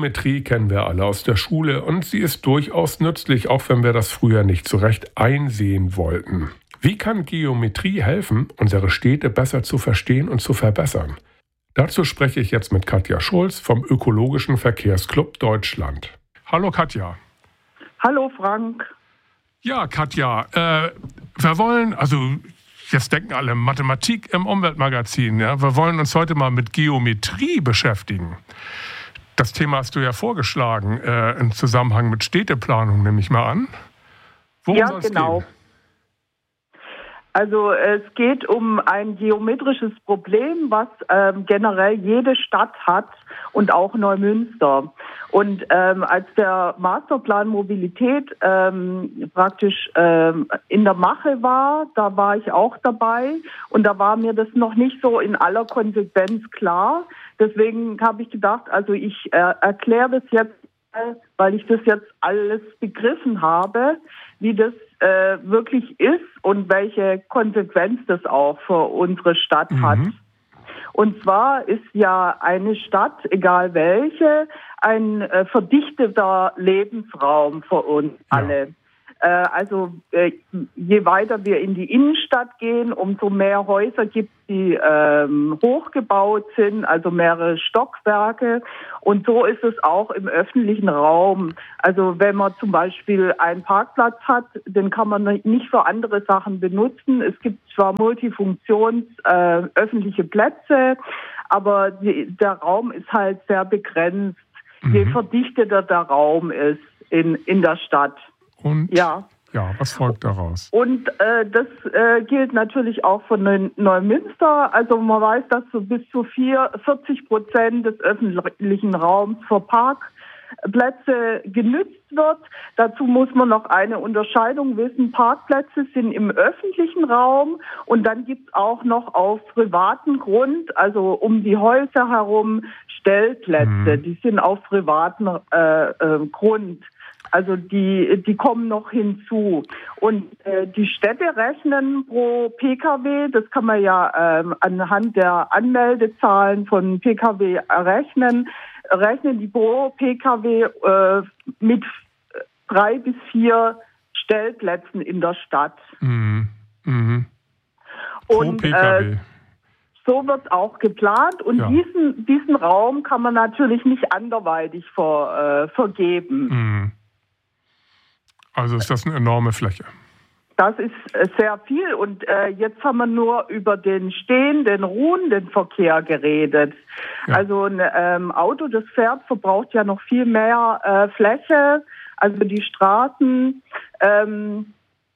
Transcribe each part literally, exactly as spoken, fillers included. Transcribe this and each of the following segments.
Geometrie kennen wir alle aus der Schule und sie ist durchaus nützlich, auch wenn wir das früher nicht so recht einsehen wollten. Wie kann Geometrie helfen, unsere Städte besser zu verstehen und zu verbessern? Dazu spreche ich jetzt mit Katja Schulz vom Ökologischen Verkehrsclub Deutschland. Hallo Katja. Hallo Frank. Ja, Katja, äh, wir wollen, also jetzt denken alle Mathematik im Umweltmagazin, ja, wir wollen uns heute mal mit Geometrie beschäftigen. Das Thema hast du ja vorgeschlagen, äh, im Zusammenhang mit Städteplanung, nehme ich mal an. Worum ja, soll's genau. gehen? Also es geht um ein geometrisches Problem, was ähm, generell jede Stadt hat und auch Neumünster. Und ähm, als der Masterplan Mobilität ähm, praktisch ähm, in der Mache war, da war ich auch dabei und da war mir das noch nicht so in aller Konsequenz klar. Deswegen habe ich gedacht, also ich äh, erkläre das jetzt, weil ich das jetzt alles begriffen habe, wie das äh, wirklich ist und welche Konsequenz das auch für unsere Stadt mhm. hat. Und zwar ist ja eine Stadt, egal welche, ein äh, verdichteter Lebensraum für uns ja. alle. Äh, also äh, je weiter wir in die Innenstadt gehen, umso mehr Häuser gibt es, die ähm, hochgebaut sind, also mehrere Stockwerke. Und so ist es auch im öffentlichen Raum. Also wenn man zum Beispiel einen Parkplatz hat, den kann man nicht für andere Sachen benutzen. Es gibt zwar multifunktions äh, öffentliche Plätze, aber die, der Raum ist halt sehr begrenzt, mhm. je verdichteter der Raum ist in, in der Stadt. Und ja. Ja, was folgt daraus? Und äh, das äh, gilt natürlich auch für Neumünster. Also man weiß, dass so bis zu vierzig Prozent des öffentlichen Raums für Parkplätze genützt wird. Dazu muss man noch eine Unterscheidung wissen. Parkplätze sind im öffentlichen Raum und dann gibt es auch noch auf privatem Grund, also um die Häuser herum, Stellplätze. Mhm. Die sind auf privatem äh, äh, Grund. Also die, die kommen noch hinzu. Und äh, die Städte rechnen pro Pkw, das kann man ja ähm, anhand der Anmeldezahlen von Pkw errechnen, rechnen die pro Pkw äh, mit drei bis vier Stellplätzen in der Stadt. Mhm. Mhm. Pro Und, Pkw. Äh, So wird auch geplant und ja. diesen, diesen Raum kann man natürlich nicht anderweitig ver, äh, vergeben. Mhm. Also ist das eine enorme Fläche. Das ist sehr viel und äh, jetzt haben wir nur über den stehenden, ruhenden Verkehr geredet. Ja. Also ein ähm, Auto, das fährt, verbraucht ja noch viel mehr äh, Fläche, also die Straßen. Ähm,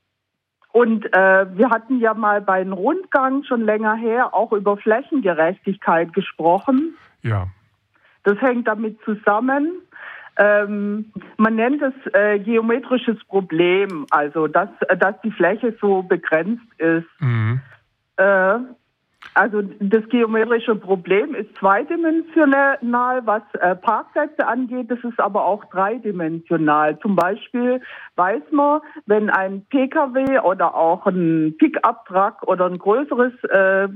und äh, wir hatten ja mal bei einem Rundgang schon länger her auch über Flächengerechtigkeit gesprochen. Ja. Das hängt damit zusammen. Ähm, man nennt es äh, geometrisches Problem, also dass, dass die Fläche so begrenzt ist. Mhm. Äh, also das geometrische Problem ist zweidimensional, was äh, Parkplätze angeht, das ist aber auch dreidimensional. Zum Beispiel weiß man, wenn ein Pkw oder auch ein Pick-up-Truck oder ein größeres äh,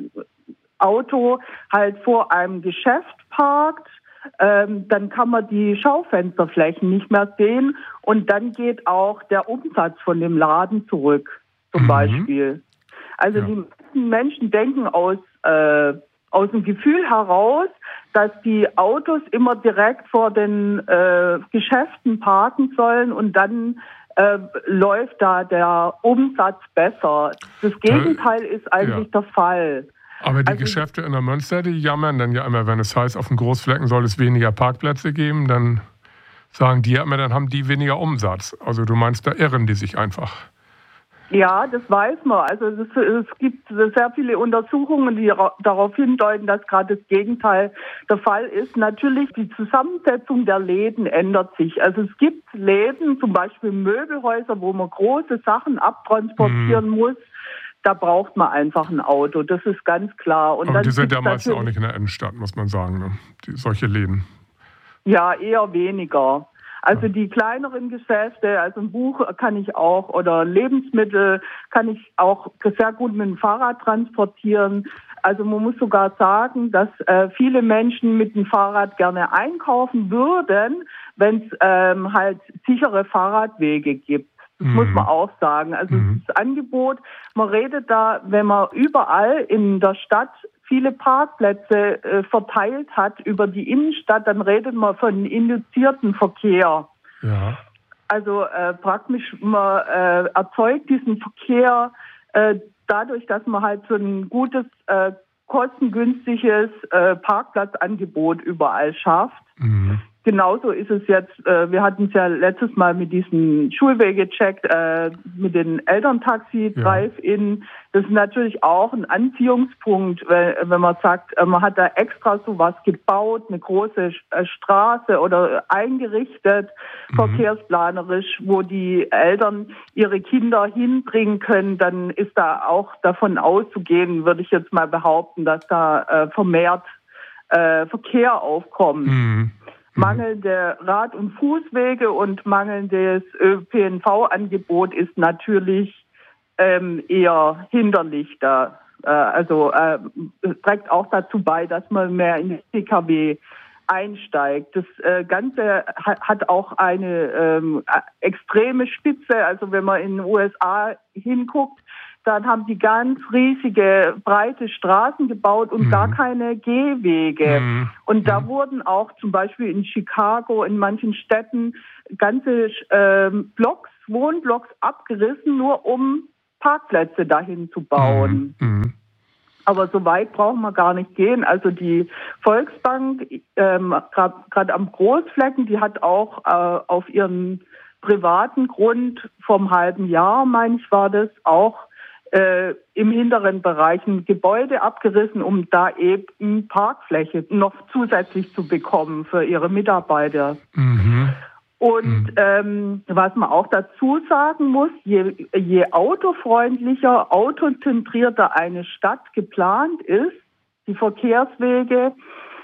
Auto halt vor einem Geschäft parkt, Ähm, dann kann man die Schaufensterflächen nicht mehr sehen und dann geht auch der Umsatz von dem Laden zurück, zum mhm. Beispiel. Also ja. die meisten Menschen denken aus, äh, aus dem Gefühl heraus, dass die Autos immer direkt vor den äh, Geschäften parken sollen und dann äh, läuft da der Umsatz besser. Das Gegenteil ist eigentlich ja. der Fall. Aber die also, Geschäfte in der Münster, die jammern dann ja immer, wenn es heißt, auf den Großflecken soll es weniger Parkplätze geben, dann sagen die ja immer, dann haben die weniger Umsatz. Also du meinst, da irren die sich einfach. Ja, das weiß man. Also es, es gibt sehr viele Untersuchungen, die darauf hindeuten, dass gerade das Gegenteil der Fall ist. Natürlich, die Zusammensetzung der Läden ändert sich. Also es gibt Läden, zum Beispiel Möbelhäuser, wo man große Sachen abtransportieren mhm. muss. Da braucht man einfach ein Auto, das ist ganz klar. Und aber dann die sind ja meistens auch nicht in der Innenstadt, muss man sagen, ne? Die, solche Läden. Ja, eher weniger. Also die kleineren Geschäfte, also ein Buch kann ich auch oder Lebensmittel kann ich auch sehr gut mit dem Fahrrad transportieren. also man muss sogar sagen, dass äh, viele Menschen mit dem Fahrrad gerne einkaufen würden, wenn es ähm, halt sichere Fahrradwege gibt. Das mhm. muss man auch sagen. Also mhm. das Angebot, man redet da, wenn man überall in der Stadt viele Parkplätze äh, verteilt hat über die Innenstadt, dann redet man von induzierten Verkehr. Ja. Also äh, praktisch, man äh, erzeugt diesen Verkehr äh, dadurch, dass man halt so ein gutes, äh, kostengünstiges äh, Parkplatzangebot überall schafft. Mhm. Genauso ist es jetzt, äh, wir hatten es ja letztes Mal mit diesem Schulwege-Check, äh, mit den Elterntaxi-Drive-In. Ja. Das ist natürlich auch ein Anziehungspunkt, wenn, wenn man sagt, äh, man hat da extra sowas gebaut, eine große äh, Straße oder eingerichtet, mhm. verkehrsplanerisch, wo die Eltern ihre Kinder hinbringen können, dann ist da auch davon auszugehen, würde ich jetzt mal behaupten, dass da äh, vermehrt äh, Verkehr aufkommt. Mhm. Mangelnde Rad- und Fußwege und mangelndes Ö P N V-Angebot ist natürlich ähm, eher hinderlich da. Äh, also äh, es trägt auch dazu bei, dass man mehr in den P K W einsteigt. Das äh, Ganze hat, hat auch eine ähm, extreme Spitze. Also wenn man in den U S A hinguckt, dann haben die ganz riesige, breite Straßen gebaut und mhm. gar keine Gehwege. Mhm. Und da mhm. wurden auch zum Beispiel in Chicago, in manchen Städten, ganze ähm, Blocks, Wohnblocks abgerissen, nur um Parkplätze dahin zu bauen. Mhm. Aber so weit brauchen wir gar nicht gehen. Also die Volksbank, ähm, gerade am Großflecken, die hat auch äh, auf ihren privaten Grund vom halben Jahr, meine ich, war das auch Äh, im hinteren Bereich ein Gebäude abgerissen, um da eben Parkfläche noch zusätzlich zu bekommen für ihre Mitarbeiter. Mhm. Und mhm. ähm, was man auch dazu sagen muss, je, je autofreundlicher, autozentrierter eine Stadt geplant ist, die Verkehrswege,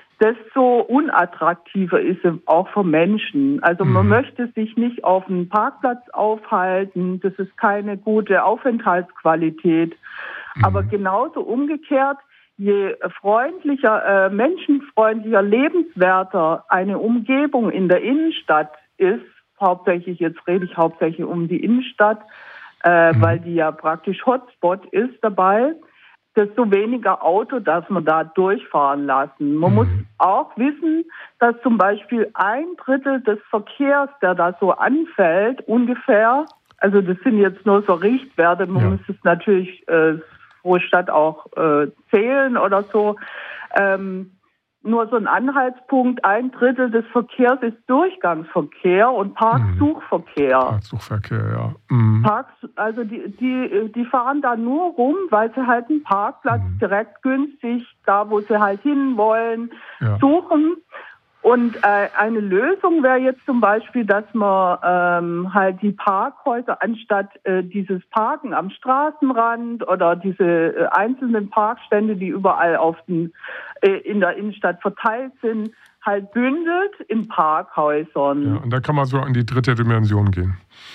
desto unattraktiver ist es auch für Menschen. Also man mhm. möchte sich nicht auf einem Parkplatz aufhalten, das ist keine gute Aufenthaltsqualität. Mhm. Aber genauso umgekehrt, je freundlicher, äh, menschenfreundlicher, lebenswerter eine Umgebung in der Innenstadt ist, hauptsächlich, jetzt rede ich hauptsächlich um die Innenstadt, äh, mhm. weil die ja praktisch Hotspot ist dabei, desto weniger Auto darf man da durchfahren lassen. Man mhm. muss auch wissen, dass zum Beispiel ein Drittel des Verkehrs, der da so anfällt, ungefähr, also das sind jetzt nur so Richtwerte, man ja. muss es natürlich äh, pro Stadt auch äh, zählen oder so, ähm, nur so ein Anhaltspunkt, ein Drittel des Verkehrs ist Durchgangsverkehr und Parksuchverkehr. Mhm. Parksuchverkehr, ja. Mhm. Parks, also die, die, die fahren da nur rum, weil sie halt einen Parkplatz mhm. direkt günstig, da wo sie halt hinwollen, ja. suchen. Und äh, eine Lösung wäre jetzt zum Beispiel, dass man ähm, halt die Parkhäuser anstatt äh, dieses Parken am Straßenrand oder diese äh, einzelnen Parkstände, die überall auf den, äh, in der Innenstadt verteilt sind, halt bündelt in Parkhäusern. Ja, und da kann man so in die dritte Dimension gehen.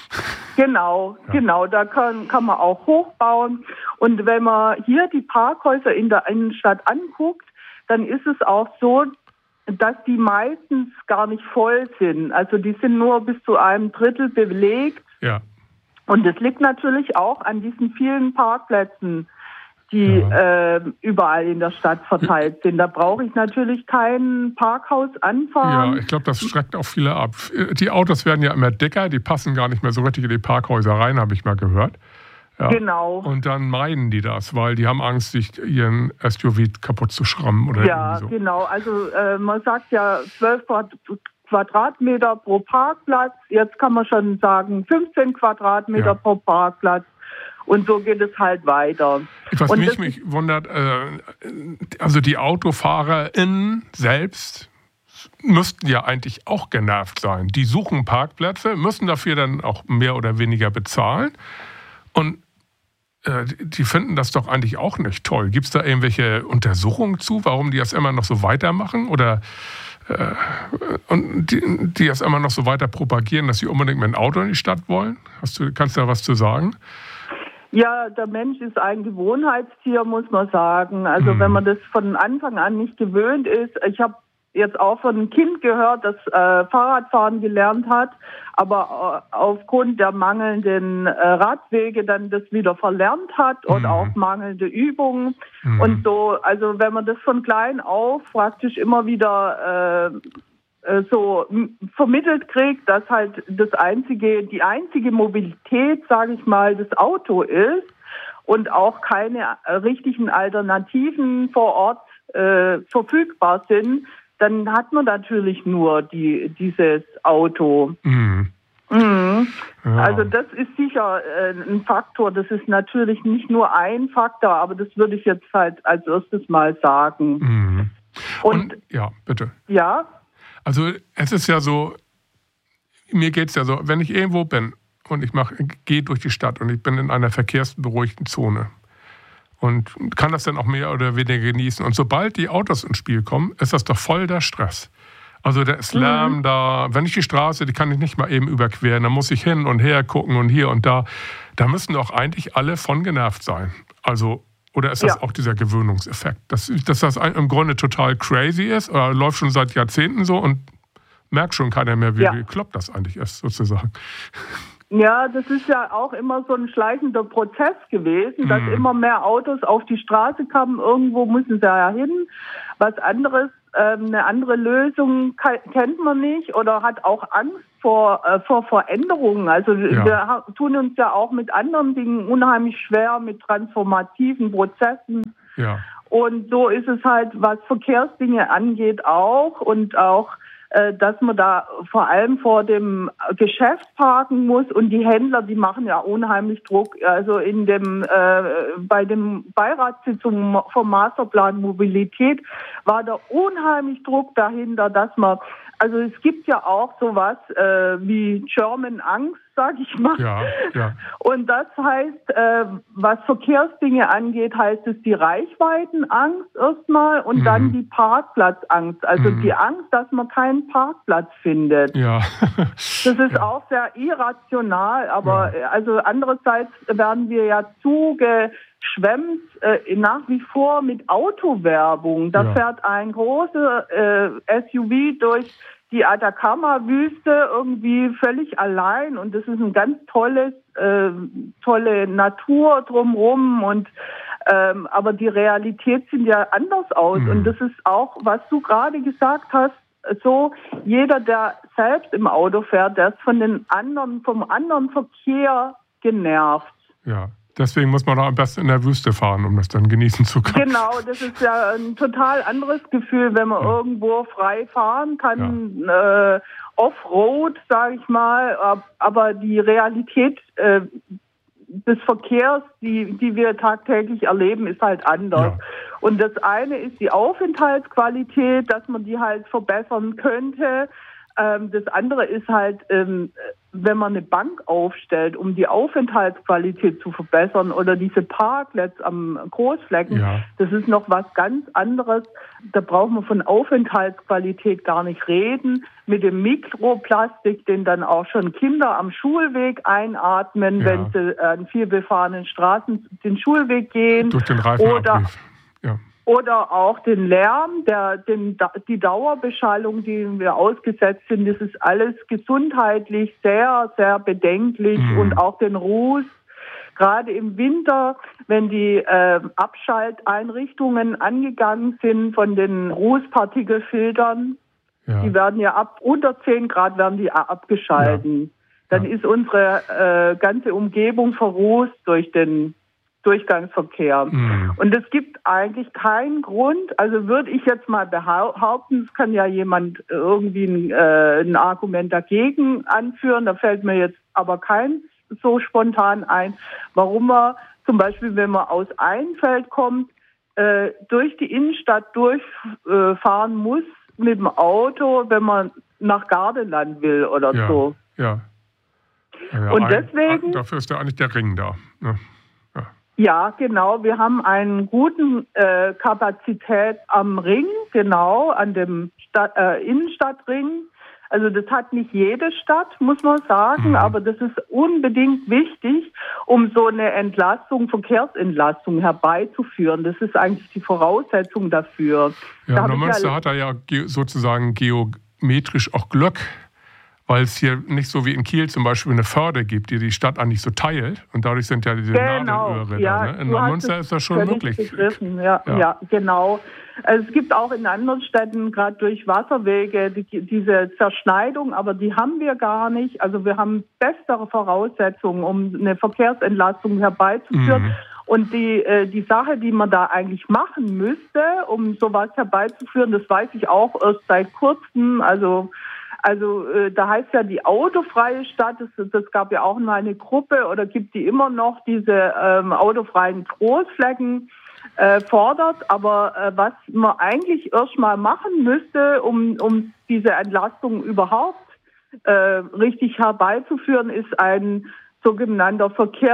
Genau, ja. genau, da kann, kann man auch hochbauen. Und wenn man hier die Parkhäuser in der Innenstadt anguckt, dann ist es auch so, dass die meistens gar nicht voll sind. Also die sind nur bis zu einem Drittel belegt. Ja. Und das liegt natürlich auch an diesen vielen Parkplätzen, die ja. äh, überall in der Stadt verteilt sind. Da brauche ich natürlich kein Parkhaus anfahren. Ja, ich glaube, das schreckt auch viele ab. Die Autos werden ja immer dicker, die passen gar nicht mehr so richtig in die Parkhäuser rein, habe ich mal gehört. Ja. Genau. Und dann meiden die das, weil die haben Angst, sich ihren S U V kaputt zu schrammen oder ja, irgendwie so. Genau. Also äh, man sagt ja zwölf Quadratmeter pro Parkplatz. Jetzt kann man schon sagen fünfzehn Quadratmeter ja. pro Parkplatz. Und so geht es halt weiter. Was Und mich, mich wundert, äh, also die AutofahrerInnen selbst müssten ja eigentlich auch genervt sein. Die suchen Parkplätze, müssen dafür dann auch mehr oder weniger bezahlen. Und äh, die finden das doch eigentlich auch nicht toll. Gibt es da irgendwelche Untersuchungen zu, warum die das immer noch so weitermachen? Oder äh, und die, die das immer noch so weiter propagieren, dass sie unbedingt mit dem Auto in die Stadt wollen? Hast du, kannst du da was zu sagen? Ja, der Mensch ist ein Gewohnheitstier, muss man sagen. Also mhm. wenn man das von Anfang an nicht gewöhnt ist. Ich habe jetzt auch von einem Kind gehört, das äh, Fahrradfahren gelernt hat, aber äh, aufgrund der mangelnden äh, Radwege dann das wieder verlernt hat und mhm. auch mangelnde Übungen. Mhm. Und so, also wenn man das von klein auf praktisch immer wieder äh, so vermittelt kriegt, dass halt das einzige, die einzige Mobilität, sage ich mal, das Auto ist und auch keine richtigen Alternativen vor Ort äh, verfügbar sind, dann hat man natürlich nur die, dieses Auto. Mhm. Mhm. Ja. Also das ist sicher äh, ein Faktor. Das ist natürlich nicht nur ein Faktor, aber das würde ich jetzt halt als erstes mal sagen. Mhm. Und, Und ja, bitte. Ja. Also es ist ja so, mir geht es ja so, wenn ich irgendwo bin und ich mache, gehe durch die Stadt und ich bin in einer verkehrsberuhigten Zone und kann das dann auch mehr oder weniger genießen. Und sobald die Autos ins Spiel kommen, ist das doch voll der Stress. Also da ist Lärm mhm. da. Wenn ich die Straße, die kann ich nicht mal eben überqueren. Da muss ich hin und her gucken und hier und da. Da müssen doch eigentlich alle von genervt sein. Also, oder ist das ja. auch dieser Gewöhnungseffekt? Dass, dass das im Grunde total crazy ist oder läuft schon seit Jahrzehnten so und merkt schon keiner mehr, wie ja. bekloppt das eigentlich ist, sozusagen. Ja, das ist ja auch immer so ein schleichender Prozess gewesen, dass mm. immer mehr Autos auf die Straße kamen. Irgendwo müssen sie ja hin. Was anderes, ähm, eine andere Lösung kennt man nicht oder hat auch Angst vor, äh, vor Veränderungen. Also ja. wir tun uns ja auch mit anderen Dingen unheimlich schwer, mit transformativen Prozessen. Ja. Und so ist es halt, was Verkehrsdinge angeht auch und auch dass man da vor allem vor dem Geschäft parken muss und die Händler, die machen ja unheimlich Druck. Also in dem äh, bei dem Beiratssitzung vom Masterplan Mobilität war da unheimlich Druck dahinter, dass man, also es gibt ja auch sowas äh, wie German Angst, sag ich mal. Ja, ja. Und das heißt, äh, was Verkehrsdinge angeht, heißt es die Reichweitenangst erstmal und mhm. dann die Parkplatzangst. Also mhm. die Angst, dass man keinen Parkplatz findet. Ja. Das ist ja. auch sehr irrational, aber ja. also andererseits werden wir ja zugeschwemmt äh, nach wie vor mit Autowerbung. Da ja. fährt ein großer äh, S U V durch die Atacama-Wüste irgendwie völlig allein und das ist ein ganz tolles, äh, tolle Natur drumherum und ähm, aber die Realität sieht ja anders aus mhm. und das ist auch, was du gerade gesagt hast, so jeder, der selbst im Auto fährt, der ist von den anderen, vom anderen Verkehr genervt. Ja. Deswegen muss man auch am besten in der Wüste fahren, um das dann genießen zu können. Genau, das ist ja ein total anderes Gefühl, wenn man ja. irgendwo frei fahren kann, ja. äh, Offroad, sage ich mal. Aber die Realität äh, des Verkehrs, die, die wir tagtäglich erleben, ist halt anders. Ja. Und das eine ist die Aufenthaltsqualität, dass man die halt verbessern könnte. Ähm, das andere ist halt, ähm, wenn man eine Bank aufstellt, um die Aufenthaltsqualität zu verbessern oder diese Parkplätze am Großflecken, ja. das ist noch was ganz anderes. Da braucht man von Aufenthaltsqualität gar nicht reden. Mit dem Mikroplastik, den dann auch schon Kinder am Schulweg einatmen, ja. wenn sie an vielbefahrenen Straßen den Schulweg gehen. Durch den Reifenabrieb. Oder ja. Oder auch den Lärm, der, den, die Dauerbeschallung, die wir ausgesetzt sind, das ist alles gesundheitlich sehr, sehr bedenklich mhm. und auch den Ruß. Gerade im Winter, wenn die äh, Abschalteinrichtungen angegangen sind von den Rußpartikelfiltern, ja. die werden ja ab unter zehn Grad werden die abgeschalten. Ja. Dann ja. ist unsere äh, ganze Umgebung verrußt durch den Durchgangsverkehr. Mhm. Und es gibt eigentlich keinen Grund, also würde ich jetzt mal behaupten, es kann ja jemand irgendwie ein, äh, ein Argument dagegen anführen, da fällt mir jetzt aber kein so spontan ein, warum man zum Beispiel, wenn man aus Einfeld kommt, äh, durch die Innenstadt durchfahren äh, muss mit dem Auto, wenn man nach Gardeland will oder ja, so. Ja. Ja, Und ein, deswegen... Dafür ist ja eigentlich der Ring da. Ne? Ja, genau. Wir haben einen guten äh, Kapazität am Ring, genau, an dem Stadt, äh, Innenstadtring. Also das hat nicht jede Stadt, muss man sagen, mhm. aber das ist unbedingt wichtig, um so eine Entlastung, Verkehrsentlastung herbeizuführen. Das ist eigentlich die Voraussetzung dafür. Ja, da Neumünster ja, hat er ja sozusagen geometrisch auch Glück, weil es hier nicht so wie in Kiel zum Beispiel eine Förde gibt, die die Stadt eigentlich so teilt. Und dadurch sind ja diese genau, Nadelöhre ja, da. Ne? In Neumünster ist das schon möglich. Ja, ja. ja, genau. Also es gibt auch in anderen Städten, gerade durch Wasserwege, die, diese Zerschneidung, aber die haben wir gar nicht. Also wir haben bessere Voraussetzungen, um eine Verkehrsentlastung herbeizuführen. Mhm. Und die, äh, die Sache, die man da eigentlich machen müsste, um sowas herbeizuführen, das weiß ich auch erst seit kurzem. Also Also äh, da heißt ja die autofreie Stadt, das, das gab ja auch mal eine Gruppe oder gibt die immer noch, diese ähm, autofreien Großflecken äh, fordert. Aber äh, was man eigentlich erstmal machen müsste, um, um diese Entlastung überhaupt äh, richtig herbeizuführen, ist ein sogenannter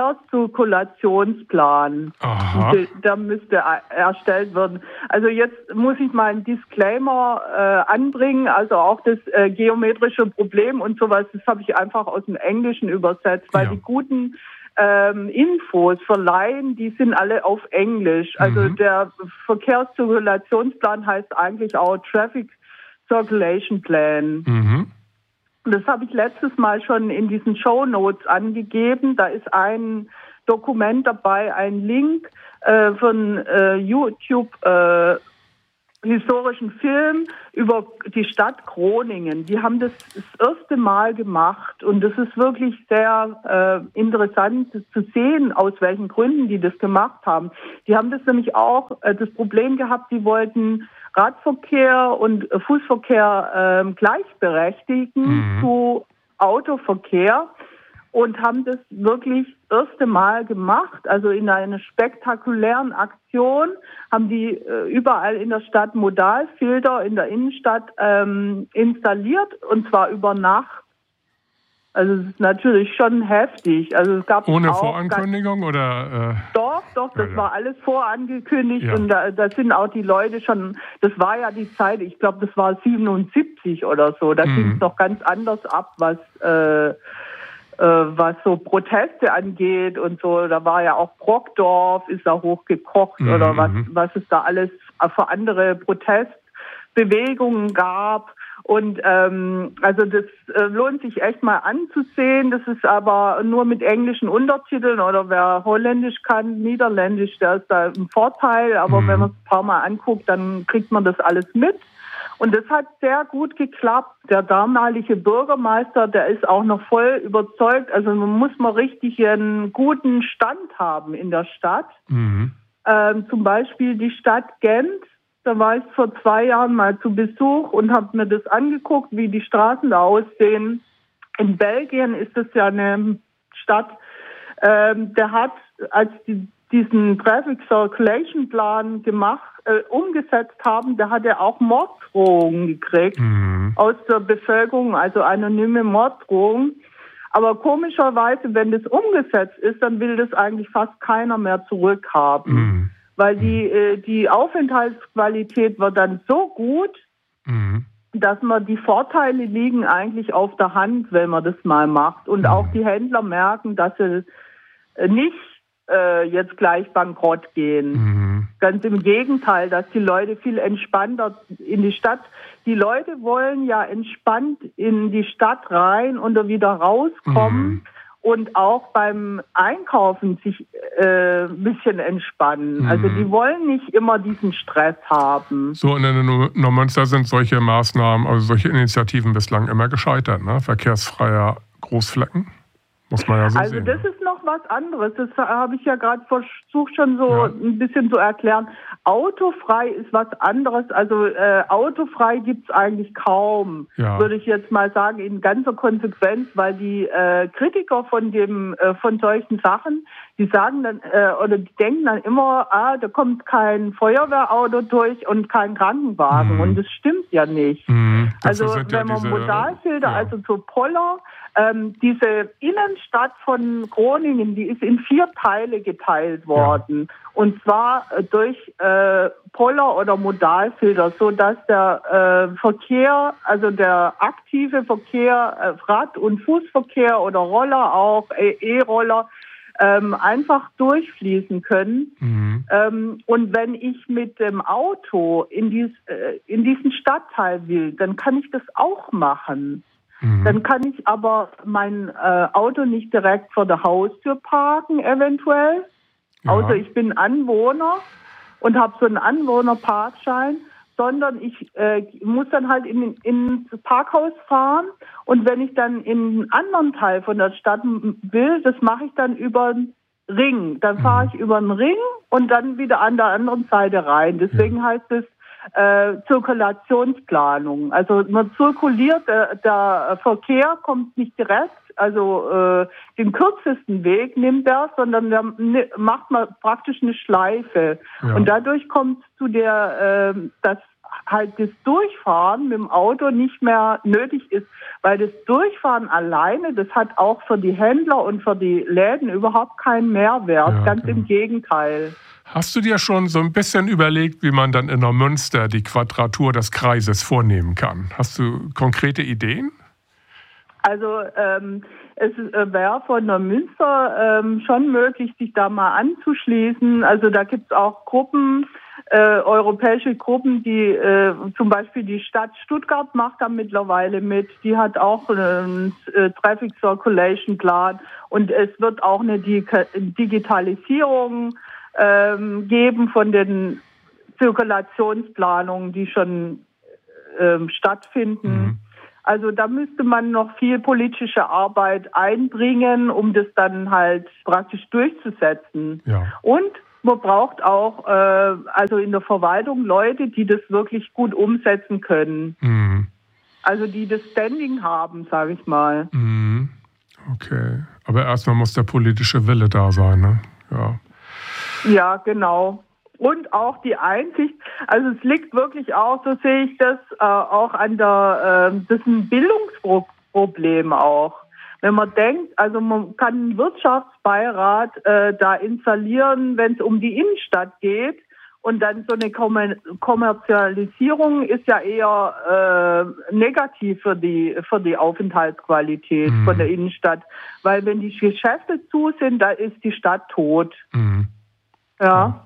Verkehrszirkulationsplan. Der, der müsste erstellt werden. Also jetzt muss ich mal einen Disclaimer äh, anbringen, also auch das äh, geometrische Problem und sowas, das habe ich einfach aus dem Englischen übersetzt, weil ja. die guten ähm, Infos für Laien, die sind alle auf Englisch. Also mhm. der Verkehrszirkulationsplan heißt eigentlich auch Traffic Circulation Plan. Mhm. Das habe ich letztes Mal schon in diesen Shownotes angegeben. Da ist ein Dokument dabei, ein Link äh, von äh, YouTube äh, historischen Film über die Stadt Groningen. Die haben das das erste Mal gemacht und das ist wirklich sehr äh, interessant zu sehen, aus welchen Gründen die das gemacht haben. Die haben das nämlich auch äh, das Problem gehabt, die wollten Radverkehr und Fußverkehr äh, gleichberechtigen mhm. zu Autoverkehr und haben das wirklich das erste Mal gemacht. Also in einer spektakulären Aktion haben die äh, überall in der Stadt Modalfilter in der Innenstadt ähm, installiert und zwar über Nacht. Also es ist natürlich schon heftig. Also es gab ohne auch Vorankündigung oder? Äh doch, doch, das ja, ja. war alles vorangekündigt ja. und da, da sind auch die Leute schon, das war ja die Zeit, ich glaube, das war siebenundsiebzig oder so, da mhm. ging es noch ganz anders ab, was äh, äh, was so Proteste angeht und so. Da war ja auch Brockdorf, ist da hochgekocht mhm. oder was, was es da alles für andere Protestbewegungen gab. Und ähm, also das äh, lohnt sich echt mal anzusehen. Das ist aber nur mit englischen Untertiteln oder wer Holländisch kann, Niederländisch, der ist da im Vorteil. Aber mhm. wenn man es ein paar Mal anguckt, dann kriegt man das alles mit. Und das hat sehr gut geklappt. Der damalige Bürgermeister, der ist auch noch voll überzeugt. Also man muss mal richtig einen guten Stand haben in der Stadt. Mhm. Ähm, zum Beispiel die Stadt Gent. Da war ich vor zwei Jahren mal zu Besuch und habe mir das angeguckt, wie die Straßen da aussehen. In Belgien ist es ja eine Stadt, ähm, der hat, als die diesen Traffic Circulation Plan gemacht, äh, umgesetzt haben, da hat er auch Morddrohungen gekriegt mhm. aus der Bevölkerung, also anonyme Morddrohungen. Aber komischerweise, wenn das umgesetzt ist, dann will das eigentlich fast keiner mehr zurückhaben. Mhm. Weil die, äh, die Aufenthaltsqualität wird dann so gut, mhm. dass man die Vorteile liegen eigentlich auf der Hand, wenn man das mal macht. Und mhm. auch die Händler merken, dass sie nicht äh, jetzt gleich bankrott gehen. Mhm. Ganz im Gegenteil, dass die Leute viel entspannter in die Stadt, die Leute wollen ja entspannt in die Stadt rein und wieder rauskommen. Mhm. Und auch beim Einkaufen sich äh, ein bisschen entspannen. Mhm. Also die wollen nicht immer diesen Stress haben. So, in der Neumünster sind solche Maßnahmen, also solche Initiativen bislang immer gescheitert, ne? Verkehrsfreier Großflecken, muss man ja so also sehen. Also das ist noch was anderes. Das habe ich ja gerade versucht schon so ja. ein bisschen zu erklären. Autofrei ist was anderes. Also äh, autofrei gibt es eigentlich kaum, ja. würde ich jetzt mal sagen, in ganzer Konsequenz, weil die äh, Kritiker von dem äh, von solchen Sachen, die sagen dann äh, oder die denken dann immer, ah, da kommt kein Feuerwehrauto durch und kein Krankenwagen. Mhm. Und das stimmt ja nicht. Mhm. Also wenn ja man diese, Modalfilter, ja. also zur Poller, ähm, diese Innenstadt von Groningen, die ist in vier Teile geteilt worden. Ja. Und zwar durch äh, Poller oder Modalfilter, sodass der äh, Verkehr, also der aktive Verkehr, äh, Rad- und Fußverkehr oder Roller auch, E-Roller, ähm, einfach durchfließen können. Mhm. Ähm, und wenn ich mit dem Auto in, dies, äh, in diesen Stadtteil will, dann kann ich das auch machen. Mhm. Dann kann ich aber mein äh, Auto nicht direkt vor der Haustür parken, eventuell. Ja. Außer ich bin Anwohner und habe so einen Anwohnerparkschein, sondern ich äh, muss dann halt in, ins Parkhaus fahren. Und wenn ich dann in einen anderen Teil von der Stadt will, das mache ich dann über den Ring. Dann fahre ich über den Ring und dann wieder an der anderen Seite rein. Deswegen ja. heißt es äh, Zirkulationsplanung. Also man zirkuliert, äh, der Verkehr kommt nicht direkt, also äh, den kürzesten Weg nimmt er, sondern da macht man praktisch eine Schleife. Ja. Und dadurch kommt es zu der, äh, dass halt das Durchfahren mit dem Auto nicht mehr nötig ist, weil das Durchfahren alleine, das hat auch für die Händler und für die Läden überhaupt keinen Mehrwert, ja, ganz genau. Im Gegenteil. Hast du dir schon so ein bisschen überlegt, wie man dann in Neumünster die Quadratur des Kreises vornehmen kann? Hast du konkrete Ideen? Also ähm, es wäre von Neumünster ähm, schon möglich, sich da mal anzuschließen. Also da gibt es auch Gruppen, äh, europäische Gruppen, die äh, zum Beispiel die Stadt Stuttgart macht da mittlerweile mit. Die hat auch einen äh, Traffic Circulation Plan und es wird auch eine Di- Digitalisierung ähm, geben von den Zirkulationsplanungen, die schon ähm, stattfinden. Mhm. Also da müsste man noch viel politische Arbeit einbringen, um das dann halt praktisch durchzusetzen. Ja. Und man braucht auch äh, also in der Verwaltung Leute, die das wirklich gut umsetzen können. Mhm. Also die das Standing haben, sage ich mal. Mhm. Okay, aber erstmal muss der politische Wille da sein, ne? Ja. Ja, genau. Und auch die Einsicht, also es liegt wirklich auch, so sehe ich das, äh, auch an der, äh, das ist ein Bildungsproblem auch. Wenn man denkt, also man kann einen Wirtschaftsbeirat äh, da installieren, wenn es um die Innenstadt geht, und dann so eine Kommer- Kommerzialisierung ist ja eher äh, negativ für die für die Aufenthaltsqualität mhm. von der Innenstadt, weil wenn die Geschäfte zu sind, da ist die Stadt tot. Mhm. Ja.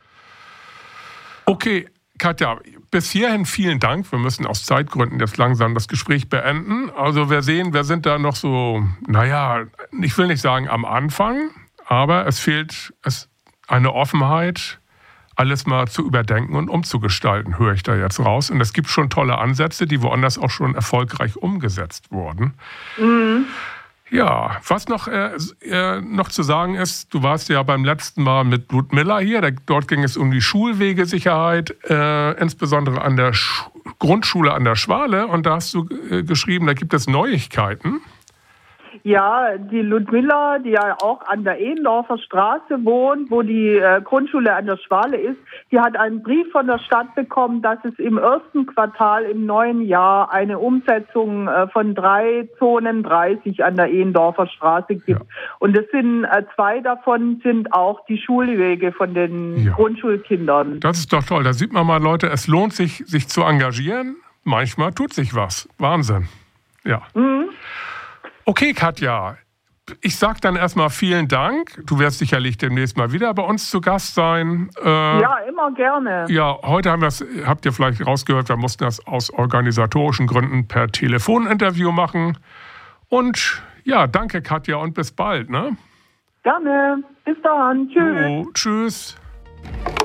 Okay, Katja, bis hierhin vielen Dank. Wir müssen aus Zeitgründen jetzt langsam das Gespräch beenden. Also wir sehen, wir sind da noch so, naja, ich will nicht sagen am Anfang, aber es fehlt es eine Offenheit, alles mal zu überdenken und umzugestalten, höre ich da jetzt raus. Und es gibt schon tolle Ansätze, die woanders auch schon erfolgreich umgesetzt wurden. Mhm. Ja, was noch, äh, äh, noch zu sagen ist, du warst ja beim letzten Mal mit Ludmilla hier, da, dort ging es um die Schulwegesicherheit, äh, insbesondere an der Sch- Grundschule an der Schwale, und da hast du äh, geschrieben, da gibt es Neuigkeiten. Ja, die Ludmilla, die ja auch an der Ehendorfer Straße wohnt, wo die äh, Grundschule an der Schwale ist, die hat einen Brief von der Stadt bekommen, dass es im ersten Quartal im neuen Jahr eine Umsetzung äh, von drei Zonen dreißig an der Ehendorfer Straße gibt. Ja. Und das sind äh, zwei davon sind auch die Schulwege von den ja. Grundschulkindern. Das ist doch toll. Da sieht man mal, Leute, es lohnt sich, sich zu engagieren. Manchmal tut sich was. Wahnsinn. Ja. Mhm. Okay, Katja, ich sage dann erstmal vielen Dank. Du wirst sicherlich demnächst mal wieder bei uns zu Gast sein. Äh, ja, immer gerne. Ja, heute haben wir's, habt ihr vielleicht rausgehört, wir mussten das aus organisatorischen Gründen per Telefoninterview machen. Und ja, danke Katja und bis bald. Ne? Gerne. Bis dann. Tschüss. Oh, tschüss.